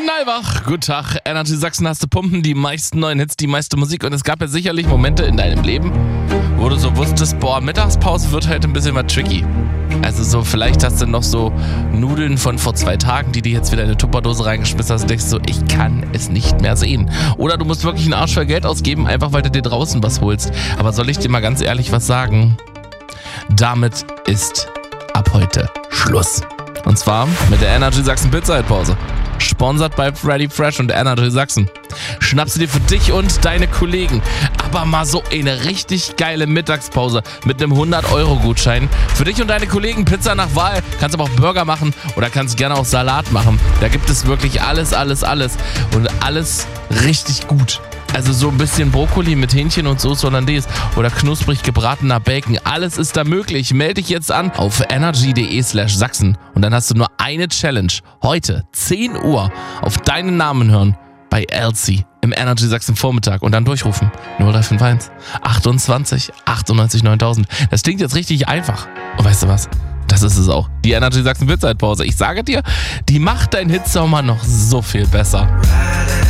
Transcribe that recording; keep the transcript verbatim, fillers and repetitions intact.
Knallwach, guten Tag, Energy Sachsen hast du Pumpen, die meisten neuen Hits, die meiste Musik und es gab ja sicherlich Momente in deinem Leben, wo du so wusstest, boah, Mittagspause wird halt ein bisschen was tricky. Also so, vielleicht hast du noch so Nudeln von vor zwei Tagen, die du jetzt wieder in eine Tupperdose reingeschmissen hast und denkst so, ich kann es nicht mehr sehen. Oder du musst wirklich einen Arsch voll Geld ausgeben, einfach weil du dir draußen was holst. Aber soll ich dir mal ganz ehrlich was sagen? Damit ist ab heute Schluss. Und zwar mit der Energy Sachsen Pizza-Pause. Sponsert bei Freddy Fresh und Energy Sachsen. Schnappst du dir für dich und deine Kollegen aber mal so eine richtig geile Mittagspause mit einem hundert-Euro-Gutschein. Für dich und deine Kollegen Pizza nach Wahl. Kannst aber auch Burger machen oder kannst gerne auch Salat machen. Da gibt es wirklich alles, alles, alles. Und alles richtig gut. Also so ein bisschen Brokkoli mit Hähnchen und Soße Hollandaise oder knusprig gebratener Bacon. Alles ist da möglich. Melde dich jetzt an auf energy.de slash Sachsen und dann hast du nur eine Challenge. Heute, zehn Uhr, auf deinen Namen hören bei Elsie im Energy Sachsen Vormittag und dann durchrufen. null drei fünf eins achtundzwanzig achtundneunzig neuntausend. Das klingt jetzt richtig einfach. Und weißt du was? Das ist es auch. Die Energy Sachsen Pizza-Pause. Ich sage dir, die macht dein Hitsommer noch so viel besser.